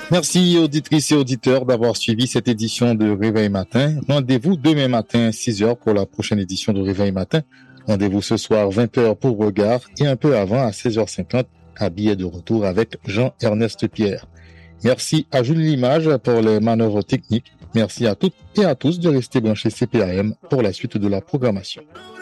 Merci auditrices et auditeurs d'avoir suivi cette édition de Réveil Matin. Rendez-vous demain matin 6h pour la prochaine édition de Réveil Matin. Rendez-vous ce soir 20h pour Regard et un peu avant à 16h50 à Billet de retour avec Jean-Ernest Pierre. Merci à Julie Limage pour les manœuvres techniques. Merci à toutes et à tous de rester branchés CPAM pour la suite de la programmation.